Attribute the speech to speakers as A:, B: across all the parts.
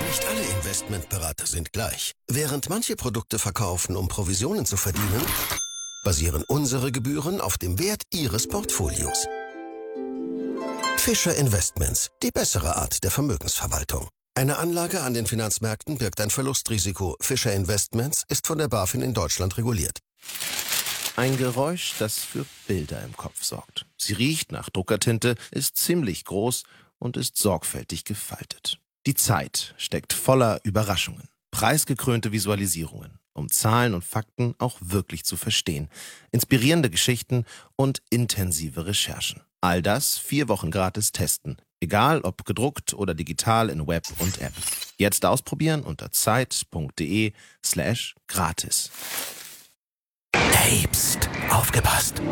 A: Nicht alle Investmentberater sind gleich. Während manche Produkte verkaufen, um Provisionen zu verdienen, basieren unsere Gebühren auf dem Wert Ihres Portfolios. Fischer Investments, die bessere Art der Vermögensverwaltung. Eine Anlage an den Finanzmärkten birgt ein Verlustrisiko. Fischer Investments ist von der BaFin in Deutschland reguliert.
B: Ein Geräusch, das für Bilder im Kopf sorgt. Sie riecht nach Druckertinte, ist ziemlich groß und ist sorgfältig gefaltet. Die Zeit steckt voller Überraschungen. Preisgekrönte Visualisierungen, um Zahlen und Fakten auch wirklich zu verstehen. Inspirierende Geschichten und intensive Recherchen. All das 4 Wochen gratis testen. Egal ob gedruckt oder digital in Web und App. Jetzt ausprobieren unter zeit.de/gratis.
A: Hey, pst, aufgepasst.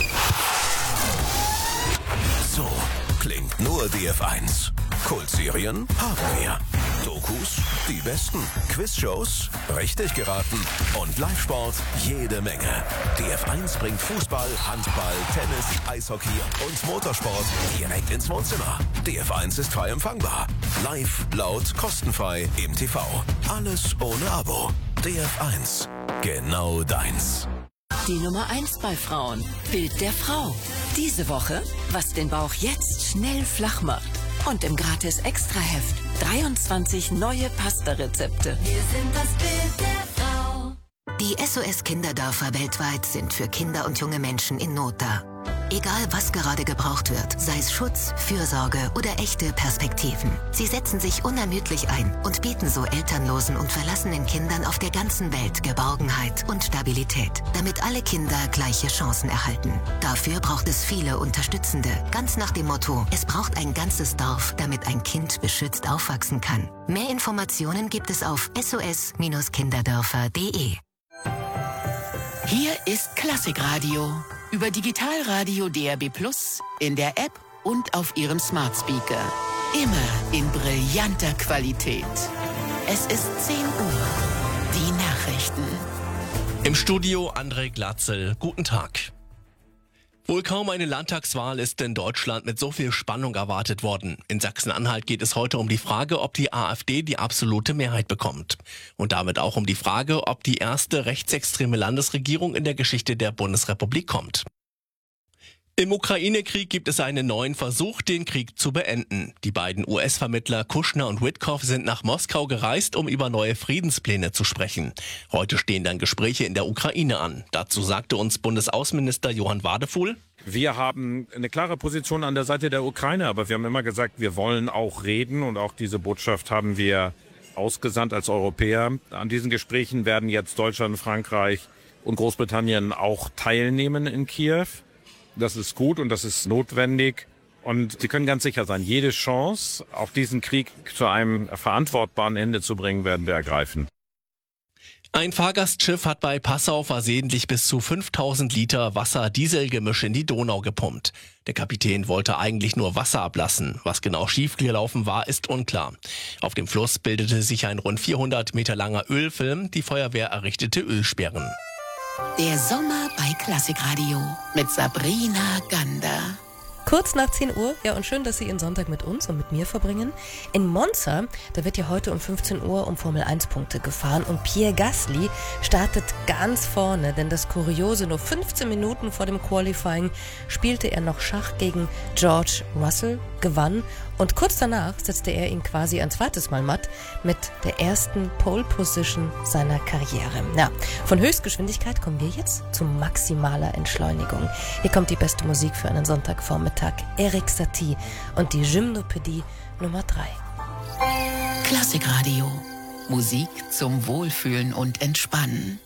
A: So klingt nur DF1. Kultserien haben wir. Dokus, die besten. Quizshows, richtig geraten. Und Live-Sport, jede Menge. DF1 bringt Fußball, Handball, Tennis, Eishockey und Motorsport direkt ins Wohnzimmer. DF1 ist frei empfangbar. Live, laut, kostenfrei im TV. Alles ohne Abo. DF1, genau deins.
C: Die Nummer 1 bei Frauen. Bild der Frau. Diese Woche, was den Bauch jetzt schnell flach macht. Und im Gratis-Extra-Heft 23 neue Pasta-Rezepte.
D: Wir sind das Bild der Frau.
E: Die SOS-Kinderdörfer weltweit sind für Kinder und junge Menschen in Not da. Egal, was gerade gebraucht wird, sei es Schutz, Fürsorge oder echte Perspektiven. Sie setzen sich unermüdlich ein und bieten so elternlosen und verlassenen Kindern auf der ganzen Welt Geborgenheit und Stabilität, damit alle Kinder gleiche Chancen erhalten. Dafür braucht es viele Unterstützende, ganz nach dem Motto, es braucht ein ganzes Dorf, damit ein Kind beschützt aufwachsen kann. Mehr Informationen gibt es auf sos-kinderdörfer.de.
C: Hier ist Klassikradio. Über Digitalradio DAB+, in der App und auf Ihrem Smart Speaker. Immer in brillanter Qualität. Es ist 10 Uhr. Die Nachrichten.
F: Im Studio André Glatzel. Guten Tag. Wohl kaum eine Landtagswahl ist in Deutschland mit so viel Spannung erwartet worden. In Sachsen-Anhalt geht es heute um die Frage, ob die AfD die absolute Mehrheit bekommt. Und damit auch um die Frage, ob die erste rechtsextreme Landesregierung in der Geschichte der Bundesrepublik kommt. Im Ukraine-Krieg gibt es einen neuen Versuch, den Krieg zu beenden. Die beiden US-Vermittler Kushner und Witkoff sind nach Moskau gereist, um über neue Friedenspläne zu sprechen. Heute stehen dann Gespräche in der Ukraine an. Dazu sagte uns Bundesaußenminister Johann Wadefuhl:
G: Wir haben eine klare Position an der Seite der Ukraine, aber wir haben immer gesagt, wir wollen auch reden und auch diese Botschaft haben wir ausgesandt als Europäer. An diesen Gesprächen werden jetzt Deutschland, Frankreich und Großbritannien auch teilnehmen in Kiew. Das ist gut und das ist notwendig. Und Sie können ganz sicher sein, jede Chance, auch diesen Krieg zu einem verantwortbaren Ende zu bringen, werden wir ergreifen.
F: Ein Fahrgastschiff hat bei Passau versehentlich bis zu 5000 Liter Wasser-Diesel-Gemisch in die Donau gepumpt. Der Kapitän wollte eigentlich nur Wasser ablassen. Was genau schiefgelaufen war, ist unklar. Auf dem Fluss bildete sich ein rund 400 Meter langer Ölfilm. Die Feuerwehr errichtete Ölsperren.
C: Der Sommer bei Klassikradio mit Sabrina Gander.
H: Kurz nach 10 Uhr, ja, und schön, dass Sie Ihren Sonntag mit uns und mit mir verbringen. In Monza, da wird ja heute um 15 Uhr um Formel-1-Punkte gefahren und Pierre Gasly startet ganz vorne, denn das Kuriose, nur 15 Minuten vor dem Qualifying spielte er noch Schach gegen George Russell, gewann und kurz danach setzte er ihn quasi ein zweites Mal matt mit der ersten Pole-Position seiner Karriere. Ja, von Höchstgeschwindigkeit kommen wir jetzt zu maximaler Entschleunigung. Hier kommt die beste Musik für einen Sonntagvormittag. Erik Satie und die Gymnopädie Nummer 3.
C: Klassikradio. Musik zum Wohlfühlen und Entspannen.